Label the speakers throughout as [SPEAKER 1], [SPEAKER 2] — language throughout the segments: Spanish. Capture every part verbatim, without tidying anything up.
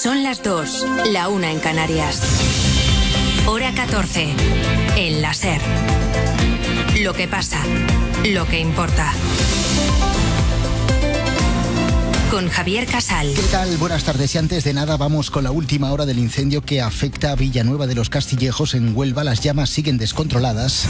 [SPEAKER 1] Son las dos, la una en Canarias. Hora catorce, en la SER. Lo que pasa, lo que importa. Con Javier Casal.
[SPEAKER 2] ¿Qué tal? Buenas tardes. Y antes de nada vamos con la última hora del incendio que afecta a Villanueva de los Castillejos en Huelva. Las llamas siguen descontroladas.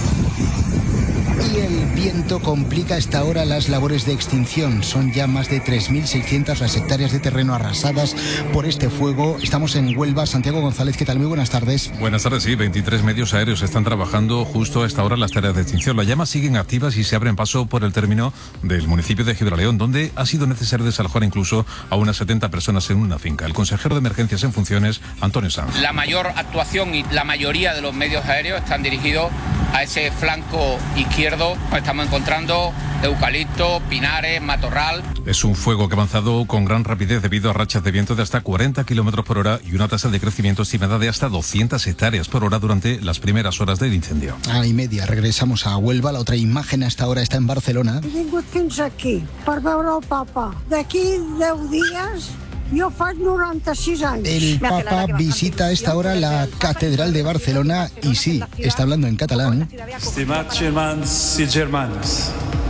[SPEAKER 2] Y el viento complica a esta hora las labores de extinción. Son ya más de tres mil seiscientas las hectáreas de terreno arrasadas por este fuego. Estamos en Huelva. Santiago González, ¿qué tal? Muy buenas tardes.
[SPEAKER 3] Buenas tardes, sí. veintitrés medios aéreos están trabajando justo a esta hora en las tareas de extinción. Las llamas siguen activas y se abren paso por el término del municipio de Gibraleón, donde ha sido necesario desalojar incluso a unas setenta personas en una finca. El consejero de emergencias en funciones, Antonio Sanz.
[SPEAKER 4] La mayor actuación y la mayoría de los medios aéreos están dirigidos a ese flanco izquierdo. Estamos encontrando eucalipto, pinares, matorral.
[SPEAKER 3] Es un fuego que ha avanzado con gran rapidez debido a rachas de viento de hasta cuarenta kilómetros por hora y una tasa de crecimiento estimada de hasta doscientas hectáreas por hora durante las primeras horas del incendio.
[SPEAKER 2] A y media regresamos a Huelva. La otra imagen hasta ahora está en Barcelona.
[SPEAKER 5] He vingut fins aquí per veure el papa. D'aquí deu dies... Yo faig noranta-sis años.
[SPEAKER 2] El Papa visita a esta hora la Catedral de Barcelona y sí, está hablando en catalán.
[SPEAKER 6] Estimats germans i germanes,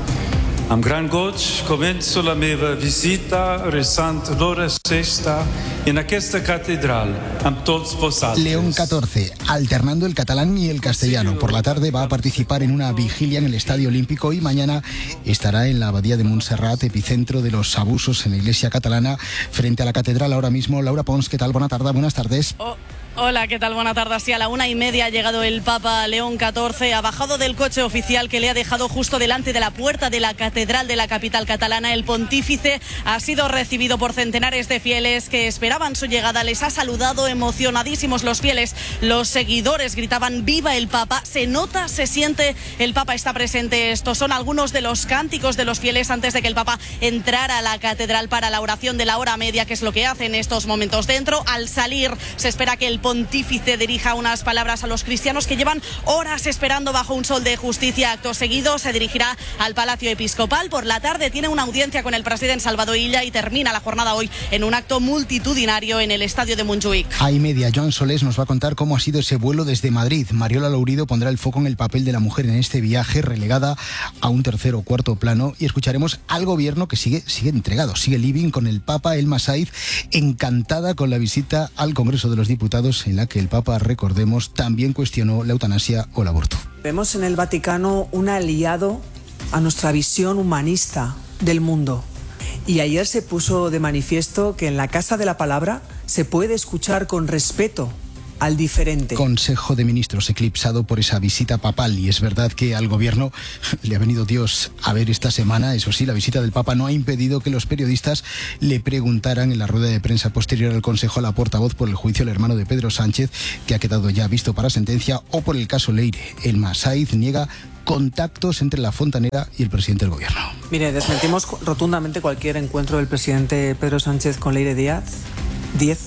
[SPEAKER 6] amb gran goig començo la meva visita resant l'hora sexta en aquesta catedral amb tots vosaltres.
[SPEAKER 2] León catorce, alternando el catalán y el castellano. Por la tarde va a participar en una vigilia en el Estadio Olímpico y mañana estará en la Abadía de Montserrat, epicentro de los abusos en la Iglesia catalana, frente a la catedral ahora mismo. Laura Pons, ¿qué tal? Buena tarde, buenas tardes.
[SPEAKER 7] Oh. Hola, ¿qué tal? Buena tarde. Sí, a la una y media ha llegado el Papa León catorce, ha bajado del coche oficial que le ha dejado justo delante de la puerta de la catedral de la capital catalana. El pontífice ha sido recibido por centenares de fieles que esperaban su llegada. Les ha saludado emocionadísimos los fieles. Los seguidores gritaban ¡Viva el Papa! Se nota, se siente, el Papa está presente. Estos son algunos de los cánticos de los fieles antes de que el Papa entrara a la catedral para la oración de la hora media, que es lo que hace en estos momentos. Dentro, al salir, se espera que el pontífice dirija unas palabras a los cristianos que llevan horas esperando bajo un sol de justicia. Acto seguido se dirigirá al Palacio Episcopal. Por la tarde tiene una audiencia con el presidente Salvador Illa y termina la jornada hoy en un acto multitudinario en el estadio de Montjuïc.
[SPEAKER 2] A y media, Joan Solés nos va a contar cómo ha sido ese vuelo desde Madrid. Mariola Lourido pondrá el foco en el papel de la mujer en este viaje, relegada a un tercer o cuarto plano, y escucharemos al gobierno que sigue, sigue entregado, sigue living con el Papa. Elma Saiz, encantada con la visita al Congreso de los Diputados, en la que el Papa, recordemos, también cuestionó la eutanasia o el aborto.
[SPEAKER 8] Vemos en el Vaticano un aliado a nuestra visión humanista del mundo. Y ayer se puso de manifiesto que en la Casa de la Palabra se puede escuchar con respeto al diferente.
[SPEAKER 2] Consejo de Ministros eclipsado por esa visita papal, y es verdad que al gobierno le ha venido Dios a ver esta semana. Eso sí, la visita del Papa no ha impedido que los periodistas le preguntaran en la rueda de prensa posterior al Consejo a la portavoz por el juicio al hermano de Pedro Sánchez, que ha quedado ya visto para sentencia, o por el caso Leire. Elma Saiz niega contactos entre la fontanera y el presidente del gobierno.
[SPEAKER 8] Mire, desmentimos rotundamente cualquier encuentro del presidente Pedro Sánchez con Leire Díaz, diez.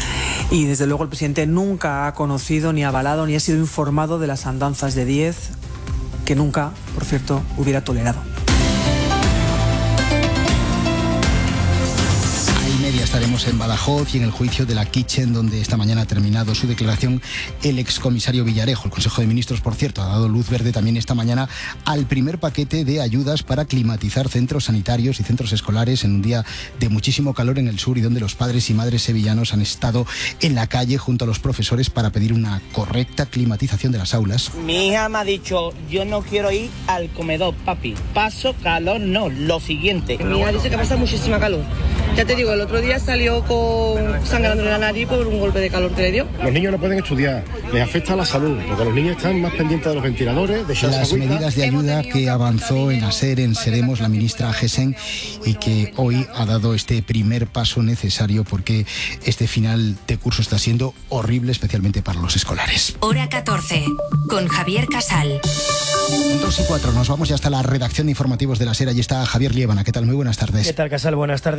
[SPEAKER 8] Y desde luego el presidente nunca ha conocido, ni avalado, ni ha sido informado de las andanzas de Díez, que nunca, por cierto, hubiera tolerado.
[SPEAKER 2] Estaremos en Badajoz y en el juicio de la Kitchen, donde esta mañana ha terminado su declaración el excomisario Villarejo. El Consejo de Ministros, por cierto, ha dado luz verde también esta mañana al primer paquete de ayudas para climatizar centros sanitarios y centros escolares en un día de muchísimo calor en el sur, y donde los padres y madres sevillanos han estado en la calle junto a los profesores para pedir una correcta climatización de las aulas.
[SPEAKER 9] Mi hija me ha dicho, yo no quiero ir al comedor, papi. Paso calor, no, lo siguiente.
[SPEAKER 10] Mi hija dice que pasa muchísima calor. Ya te digo, el otro día salió con sangrando en la nariz por un golpe de calor que le dio.
[SPEAKER 11] Los niños no pueden estudiar, les afecta a la salud, porque los niños están más pendientes de los ventiladores, de
[SPEAKER 2] las medidas de ayuda que avanzó en ASER, en Seremos, la ministra Gesen, y que hoy ha dado este primer paso necesario, porque este final de curso está siendo horrible, especialmente para los escolares.
[SPEAKER 1] Hora catorce, con Javier Casal.
[SPEAKER 2] dos y cuatro, nos vamos ya hasta la redacción de informativos de la SER. Allí está Javier Liébana. ¿Qué tal? Muy buenas tardes.
[SPEAKER 12] ¿Qué tal, Casal? Buenas tardes. Colectivo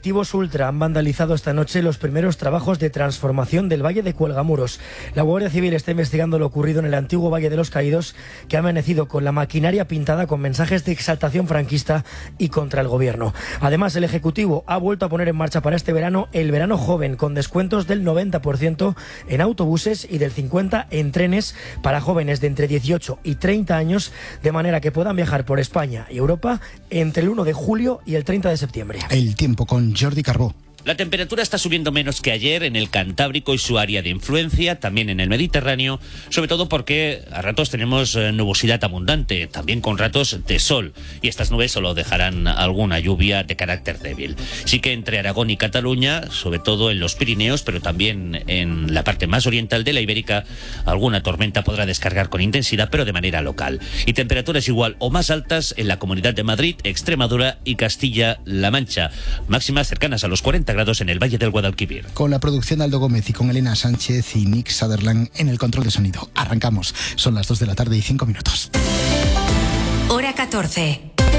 [SPEAKER 12] colectivos ultra han vandalizado esta noche los primeros trabajos de transformación del Valle de Cuelgamuros. La Guardia Civil está investigando lo ocurrido en el antiguo Valle de los Caídos, que ha amanecido con la maquinaria pintada con mensajes de exaltación franquista y contra el gobierno. Además, el Ejecutivo ha vuelto a poner en marcha para este verano el verano joven, con descuentos del noventa por ciento en autobuses y del cincuenta por ciento en trenes para jóvenes de entre dieciocho y treinta años, de manera que puedan viajar por España y Europa entre el uno de julio y el treinta de septiembre.
[SPEAKER 2] El tiempo con Jordi Carbó.
[SPEAKER 13] La temperatura está subiendo menos que ayer en el Cantábrico y su área de influencia, también en el Mediterráneo, sobre todo porque a ratos tenemos nubosidad abundante, también con ratos de sol, y estas nubes solo dejarán alguna lluvia de carácter débil. Sí que entre Aragón y Cataluña, sobre todo en los Pirineos, pero también en la parte más oriental de la Ibérica, alguna tormenta podrá descargar con intensidad, pero de manera local. Y temperaturas igual o más altas en la Comunidad de Madrid, Extremadura y Castilla-La Mancha, máximas cercanas a los cuarenta grados en el Valle del Guadalquivir.
[SPEAKER 2] Con la producción de Aldo Gómez y con Elena Sánchez y Nick Sutherland en el control de sonido. Arrancamos. Son las dos de la tarde y cinco minutos.
[SPEAKER 1] Hora catorce.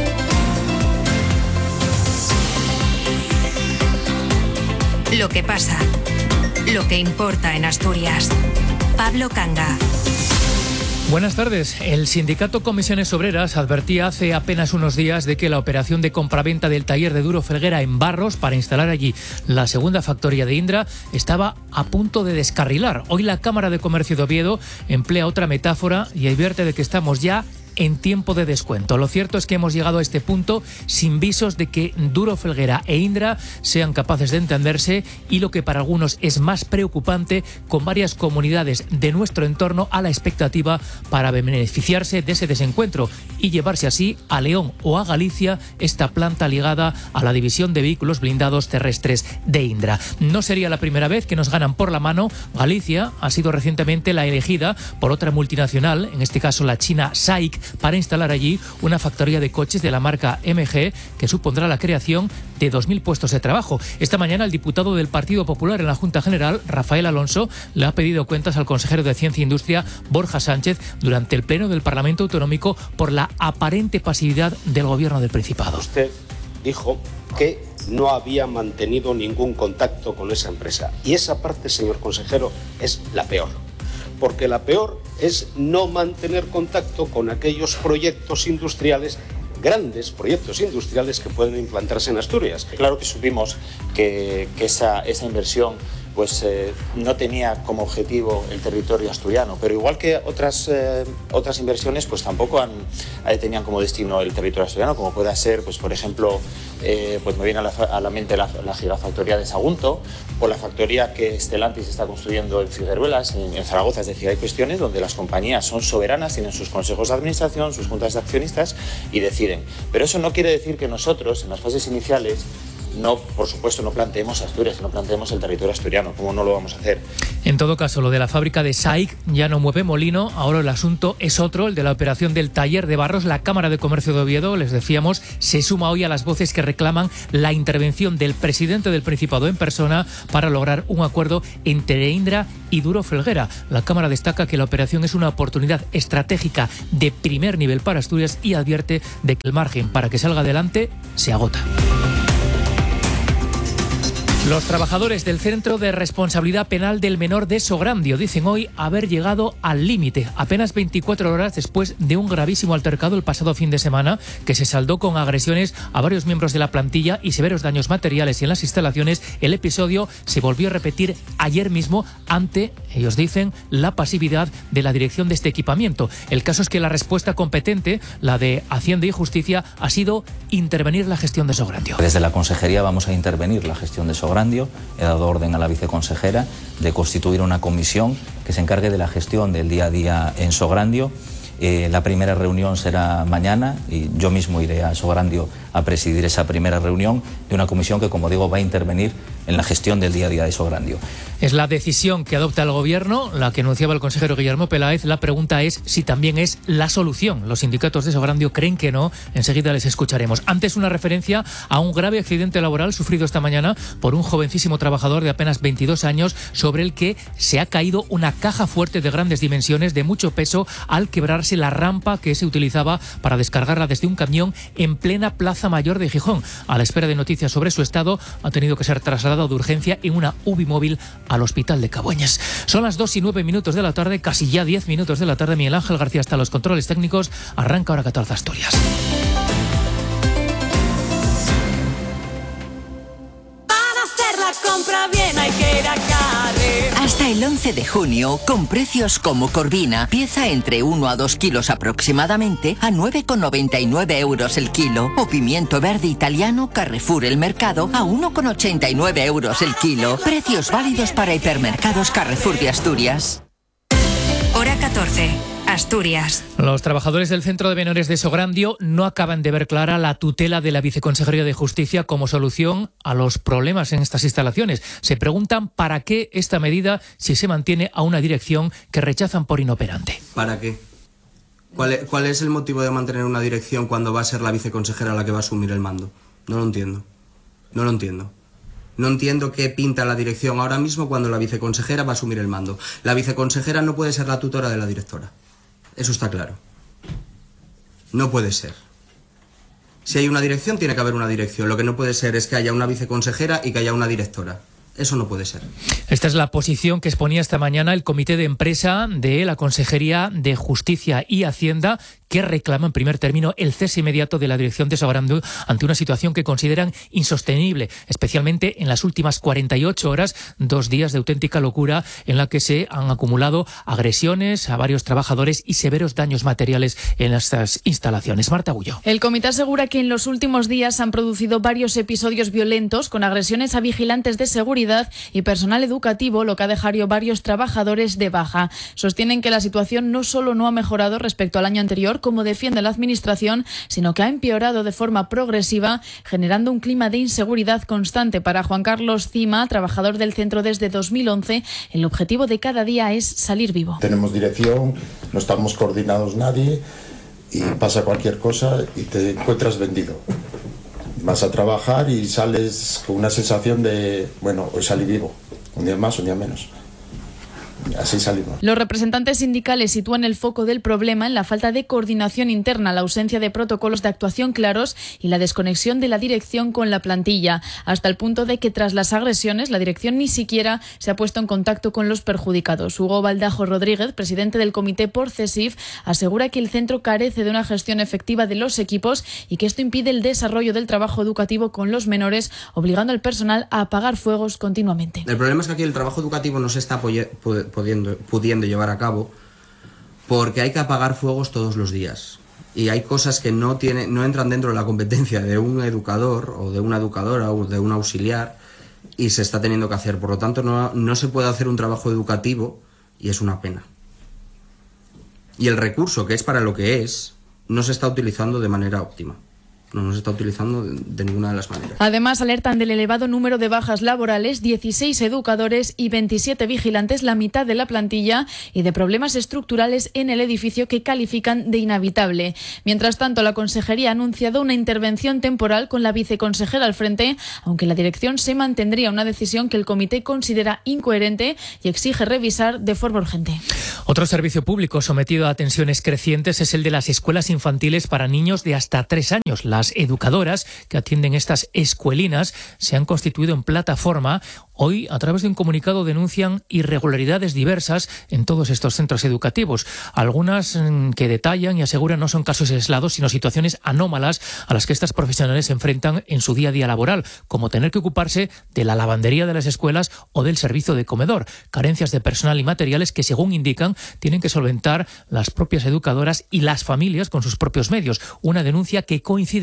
[SPEAKER 1] Lo que pasa. Lo que importa en Asturias. Pablo Canga.
[SPEAKER 14] Buenas tardes. El sindicato Comisiones Obreras advertía hace apenas unos días de que la operación de compraventa del taller de Duro Felguera en Barros para instalar allí la segunda factoría de Indra estaba a punto de descarrilar. Hoy la Cámara de Comercio de Oviedo emplea otra metáfora y advierte de que estamos ya en tiempo de descuento. Lo cierto es que hemos llegado a este punto sin visos de que Duro Felguera e Indra sean capaces de entenderse, y lo que para algunos es más preocupante, con varias comunidades de nuestro entorno a la expectativa para beneficiarse de ese desencuentro y llevarse así a León o a Galicia esta planta ligada a la división de vehículos blindados terrestres de Indra. No sería la primera vez que nos ganan por la mano. Galicia ha sido recientemente la elegida por otra multinacional, en este caso la china S A I C, para instalar allí una factoría de coches de la marca M G que supondrá la creación de dos mil puestos de trabajo. Esta mañana el diputado del Partido Popular en la Junta General, Rafael Alonso, le ha pedido cuentas al consejero de Ciencia e Industria, Borja Sánchez, durante el pleno del Parlamento Autonómico por la aparente pasividad del Gobierno del Principado.
[SPEAKER 15] Usted dijo que no había mantenido ningún contacto con esa empresa, y esa parte, señor consejero, es la peor. Porque la peor es no mantener contacto con aquellos proyectos industriales, grandes proyectos industriales que pueden implantarse en Asturias.
[SPEAKER 16] Claro que supimos que, que esa, esa inversión pues eh, no tenía como objetivo el territorio asturiano, pero igual que otras eh, otras inversiones, pues tampoco han, eh, tenían como destino el territorio asturiano, como pueda ser, pues por ejemplo, eh, pues me viene a la, a la mente la, la gigafactoría de Sagunto, o la factoría que Stellantis está construyendo en Figueruelas, en, en Zaragoza. Es decir, hay cuestiones donde las compañías son soberanas, tienen sus consejos de administración, sus juntas de accionistas y deciden. Pero eso no quiere decir que nosotros, en las fases iniciales, no, por supuesto, no planteemos Asturias, no planteemos el territorio asturiano. ¿Cómo no lo vamos a hacer?
[SPEAKER 14] En todo caso, lo de la fábrica de S A I C ya no mueve molino. Ahora el asunto es otro, el de la operación del taller de Barros. La Cámara de Comercio de Oviedo, les decíamos, se suma hoy a las voces que reclaman la intervención del presidente del Principado en persona para lograr un acuerdo entre Indra y Duro Felguera. La Cámara destaca que la operación es una oportunidad estratégica de primer nivel para Asturias y advierte de que el margen para que salga adelante se agota. Los trabajadores del Centro de Responsabilidad Penal del Menor de Sograndio dicen hoy haber llegado al límite, apenas veinticuatro horas después de un gravísimo altercado el pasado fin de semana que se saldó con agresiones a varios miembros de la plantilla y severos daños materiales en las instalaciones. El episodio se volvió a repetir ayer mismo ante, ellos dicen, la pasividad de la dirección de este equipamiento. El caso es que la respuesta competente, la de Hacienda y Justicia, ha sido intervenir la gestión de Sograndio.
[SPEAKER 17] Desde la Consejería vamos a intervenir la gestión de Sograndio. He dado orden a la viceconsejera de constituir una comisión que se encargue de la gestión del día a día en Sograndio. Eh, la primera reunión será mañana y yo mismo iré a Sograndio a presidir esa primera reunión de una comisión que, como digo, va a intervenir en la gestión del día a día de Sograndio.
[SPEAKER 14] Es la decisión que adopta el Gobierno, la que anunciaba el consejero Guillermo Peláez. La pregunta es si también es la solución. Los sindicatos de Sograndio creen que no. Enseguida les escucharemos. Antes, una referencia a un grave accidente laboral sufrido esta mañana por un jovencísimo trabajador de apenas veintidós años, sobre el que se ha caído una caja fuerte de grandes dimensiones, de mucho peso, al quebrarse la rampa que se utilizaba para descargarla desde un camión en plena Plaza Mayor de Gijón. A la espera de noticias sobre su estado, ha tenido que ser trasladado de urgencia en una U B I móvil al Hospital de Cabueñes. Son las dos y nueve minutos de la tarde, casi ya diez minutos de la tarde. Miguel Ángel García está en los controles técnicos. Arranca Hora catorce Asturias.
[SPEAKER 18] Para hacer la compra bien hay que ir a Carrer. Hasta el once de junio, con precios como Corvina, pieza entre uno a dos kilos aproximadamente, a nueve con noventa y nueve euros el kilo. O pimiento verde italiano Carrefour El Mercado, a uno con ochenta y nueve euros el kilo. Precios válidos para hipermercados Carrefour de Asturias.
[SPEAKER 1] Hora catorce. Asturias.
[SPEAKER 14] Los trabajadores del Centro de Menores de Sograndio no acaban de ver clara la tutela de la Viceconsejería de Justicia como solución a los problemas en estas instalaciones. Se preguntan para qué esta medida si se mantiene a una dirección que rechazan por inoperante.
[SPEAKER 19] ¿Para qué? ¿Cuál es, cuál es el motivo de mantener una dirección cuando va a ser la viceconsejera la que va a asumir el mando? No lo entiendo. No lo entiendo. No entiendo qué pinta la dirección ahora mismo cuando la viceconsejera va a asumir el mando. La viceconsejera no puede ser la tutora de la directora. Eso está claro. No puede ser. Si hay una dirección, tiene que haber una dirección. Lo que no puede ser es que haya una viceconsejera y que haya una directora. Eso no puede ser.
[SPEAKER 14] Esta es la posición que exponía esta mañana el Comité de Empresa de la Consejería de Justicia y Hacienda, que reclama en primer término el cese inmediato de la dirección de Sograndio ante una situación que consideran insostenible, especialmente en las últimas cuarenta y ocho horas, dos días de auténtica locura en la que se han acumulado agresiones a varios trabajadores y severos daños materiales en estas instalaciones. Marta Bullo.
[SPEAKER 20] El comité asegura que en los últimos días se han producido varios episodios violentos con agresiones a vigilantes de seguridad y personal educativo, lo que ha dejado varios trabajadores de baja. Sostienen que la situación no solo no ha mejorado respecto al año anterior, como defiende la Administración, sino que ha empeorado de forma progresiva, generando un clima de inseguridad constante. Para Juan Carlos Cima, trabajador del centro desde dos mil once, el objetivo de cada día es salir vivo.
[SPEAKER 21] Tenemos dirección, no estamos coordinados nadie y pasa cualquier cosa y te encuentras vendido. Vas a trabajar y sales con una sensación de, bueno, hoy salí vivo, un día más, un día menos. Así salimos.
[SPEAKER 20] Los representantes sindicales sitúan el foco del problema en la falta de coordinación interna, la ausencia de protocolos de actuación claros y la desconexión de la dirección con la plantilla, hasta el punto de que tras las agresiones la dirección ni siquiera se ha puesto en contacto con los perjudicados. Hugo Baldajo Rodríguez, presidente del comité por CESIF, asegura que el centro carece de una gestión efectiva de los equipos y que esto impide el desarrollo del trabajo educativo con los menores, obligando al personal a apagar fuegos continuamente.
[SPEAKER 19] El problema es que aquí el trabajo educativo no se está Pudiendo, pudiendo llevar a cabo porque hay que apagar fuegos todos los días y hay cosas que no, tiene, no entran dentro de la competencia de un educador o de una educadora o de un auxiliar y se está teniendo que hacer. Por lo tanto, no, no se puede hacer un trabajo educativo y es una pena. Y el recurso, que es para lo que es, no se está utilizando de manera óptima. No nos está utilizando de, de ninguna de las maneras.
[SPEAKER 20] Además, alertan del elevado número de bajas laborales, dieciséis educadores y veintisiete vigilantes, la mitad de la plantilla, y de problemas estructurales en el edificio que califican de inhabitable. Mientras tanto, la Consejería ha anunciado una intervención temporal con la viceconsejera al frente, aunque la dirección se mantendría, una decisión que el comité considera incoherente y exige revisar de forma urgente.
[SPEAKER 14] Otro servicio público sometido a tensiones crecientes es el de las escuelas infantiles para niños de hasta tres años. Las educadoras que atienden estas escuelinas se han constituido en plataforma. Hoy, a través de un comunicado, denuncian irregularidades diversas en todos estos centros educativos. Algunas que detallan y aseguran no son casos aislados, sino situaciones anómalas a las que estas profesionales se enfrentan en su día a día laboral, como tener que ocuparse de la lavandería de las escuelas o del servicio de comedor. Carencias de personal y materiales que, según indican, tienen que solventar las propias educadoras y las familias con sus propios medios. Una denuncia que coincide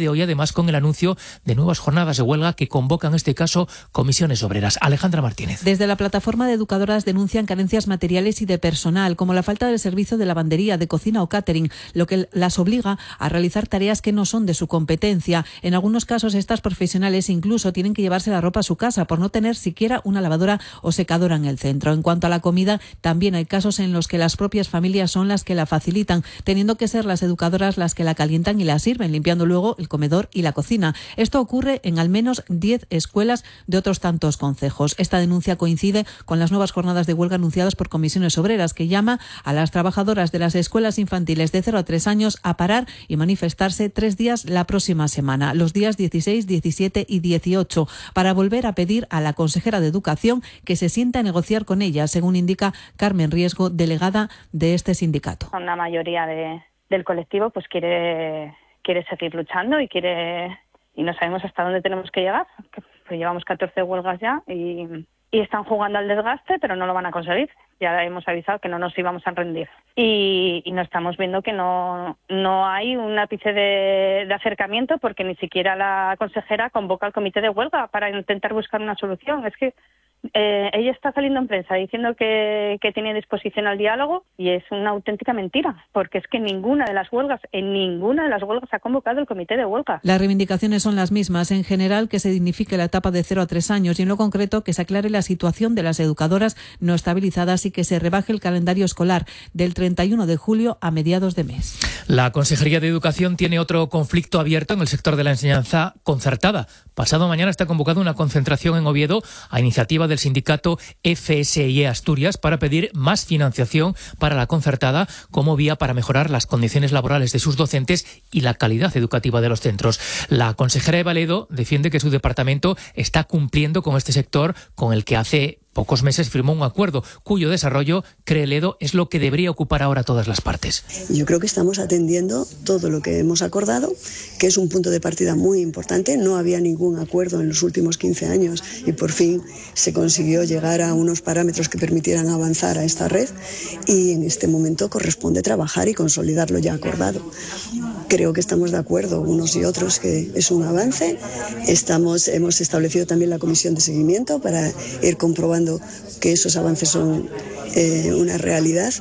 [SPEAKER 14] coincide hoy además con el anuncio de nuevas jornadas de huelga que convocan en este caso comisiones obreras. Alejandra Martínez.
[SPEAKER 4] Desde la plataforma de educadoras denuncian carencias materiales y de personal, como la falta del servicio de lavandería, de cocina o catering, lo que las obliga a realizar tareas que no son de su competencia. En algunos casos, estas profesionales incluso tienen que llevarse la ropa a su casa por no tener siquiera una lavadora o secadora en el centro. En cuanto a la comida, también hay casos en los que las propias familias son las que la facilitan, teniendo que ser las educadoras las que la calientan y la sirven, limpiando luego el comedor y la cocina. Esto ocurre en al menos diez escuelas de otros tantos concejos. Esta denuncia coincide con las nuevas jornadas de huelga anunciadas por Comisiones Obreras, que llama a las trabajadoras de las escuelas infantiles de cero a tres años a parar y manifestarse tres días la próxima semana, los días dieciséis, diecisiete y dieciocho, para volver a pedir a la consejera de Educación que se sienta a negociar con ella, según indica Carmen Riesgo, delegada de este sindicato.
[SPEAKER 22] Una mayoría de, del colectivo pues quiere, quiere seguir luchando y quiere y no sabemos hasta dónde tenemos que llegar. Pues llevamos catorce huelgas ya y, y están jugando al desgaste, pero no lo van a conseguir. Ya hemos avisado que no nos íbamos a rendir. Y, y no estamos viendo que no, no hay un ápice de, de acercamiento, porque ni siquiera la consejera convoca al comité de huelga para intentar buscar una solución. Es que Eh, ella está saliendo en prensa diciendo que, que tiene disposición al diálogo y es una auténtica mentira, porque es que ninguna de las huelgas, en ninguna de las huelgas ha convocado el comité de huelga.
[SPEAKER 4] Las reivindicaciones son las mismas, en general que se dignifique la etapa de cero a tres años y en lo concreto que se aclare la situación de las educadoras no estabilizadas y que se rebaje el calendario escolar del treinta y uno de julio a mediados de mes.
[SPEAKER 14] La Consejería de Educación tiene otro conflicto abierto en el sector de la enseñanza concertada. Pasado mañana está convocada una concentración en Oviedo a iniciativa del sindicato F S I E Asturias para pedir más financiación para la concertada como vía para mejorar las condiciones laborales de sus docentes y la calidad educativa de los centros. La consejera Eva Ledo defiende que su departamento está cumpliendo con este sector, con el que hace pocos meses firmó un acuerdo cuyo desarrollo, cree Ledo, es lo que debería ocupar ahora a todas las partes.
[SPEAKER 23] Yo creo que estamos atendiendo todo lo que hemos acordado, que es un punto de partida muy importante. No había ningún acuerdo en los últimos quince años y por fin se consiguió llegar a unos parámetros que permitieran avanzar a esta red y en este momento corresponde trabajar y consolidar lo ya acordado. Creo que estamos de acuerdo unos y otros que es un avance. Estamos, hemos establecido también la comisión de seguimiento para ir comprobando que esos avances son eh, una realidad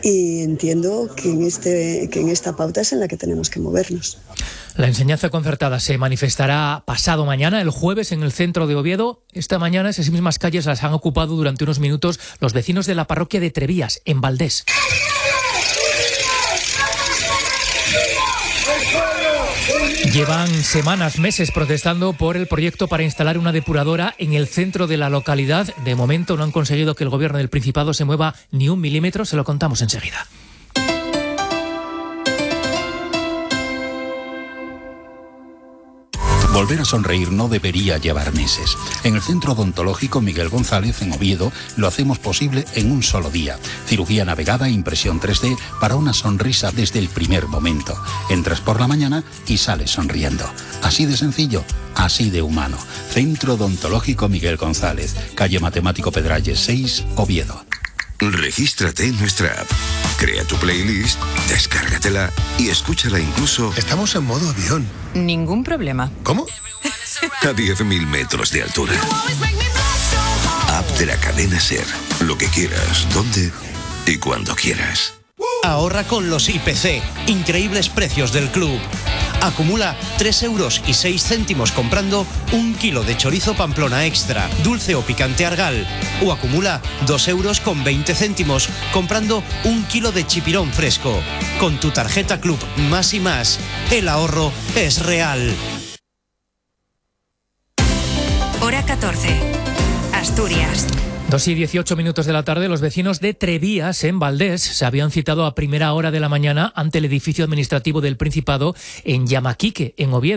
[SPEAKER 23] y entiendo que en, este, que en esta pauta es en la que tenemos que movernos.
[SPEAKER 14] La enseñanza concertada se manifestará pasado mañana, el jueves, en el centro de Oviedo. Esta mañana esas mismas calles las han ocupado durante unos minutos los vecinos de la parroquia de Trevías, en Valdés. Llevan semanas, meses protestando por el proyecto para instalar una depuradora en el centro de la localidad. De momento no han conseguido que el gobierno del Principado se mueva ni un milímetro. Se lo contamos enseguida.
[SPEAKER 24] Volver a sonreír no debería llevar meses. En el Centro Odontológico Miguel González, en Oviedo, lo hacemos posible en un solo día. Cirugía navegada, impresión tres D, para una sonrisa desde el primer momento. Entras por la mañana y sales sonriendo. Así de sencillo, así de humano. Centro Odontológico Miguel González, calle Matemático Pedralles seis, Oviedo.
[SPEAKER 25] Regístrate en nuestra app, crea tu playlist, descárgatela y escúchala incluso...
[SPEAKER 26] Estamos en modo avión.
[SPEAKER 27] Ningún problema.
[SPEAKER 26] ¿Cómo?
[SPEAKER 25] A diez mil metros de altura. App de la cadena SER. Lo que quieras, dónde y cuando quieras.
[SPEAKER 28] Ahorra con los I P C. Increíbles precios del club. Acumula tres euros y seis céntimos comprando un kilo de chorizo Pamplona Extra, dulce o picante Argal. O acumula dos euros con veinte céntimos comprando un kilo de chipirón fresco. Con tu tarjeta Club Más y Más, el ahorro es real.
[SPEAKER 1] Hora catorce. Asturias.
[SPEAKER 14] Dos y dieciocho minutos de la tarde, los vecinos de Trevías, en Valdés, se habían citado a primera hora de la mañana ante el edificio administrativo del Principado en Llamaquique, en Oviedo.